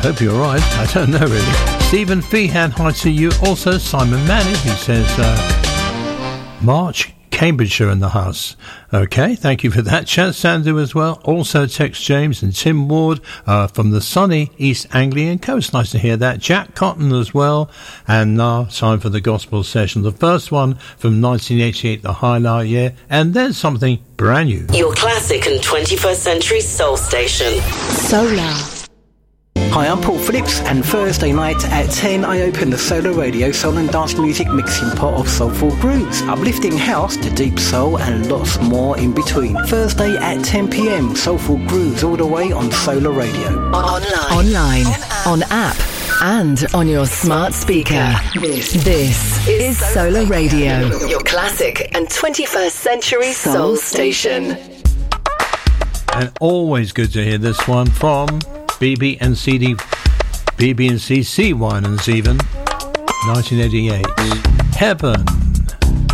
hope you're right. I don't know really. Stephen Feehan, hi to you. Also Simon Manning, who says March, Cambridgeshire in the house. Okay, thank you for that. Chance Sandu as well. Also Tex James and Tim Ward from the sunny East Anglian coast. Nice to hear that. Jack Cotton as well. And now time for the gospel session. The first one from 1988, the highlight year. And then something brand new. Your classic and 21st century soul station. Solar. Hi, I'm Paul Phillips, and Thursday night at 10 I open the Solar Radio Soul and Dance Music mixing pot of soulful grooves, uplifting house to deep soul and lots more in between. Thursday at 10 p.m, soulful grooves all the way on Solar Radio. Online, on app, and on your smart speaker. This is Solar Radio, your classic and 21st century soul station. And always good to hear this one from BB&C Wine and Steven, 1988. Heaven.